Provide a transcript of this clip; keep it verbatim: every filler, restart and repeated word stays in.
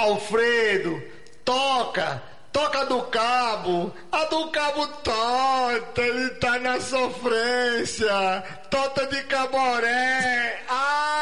Alfredo, toca, toca do cabo, a do cabo tota, ele tá na sofrência, tota de Caboré. Ah!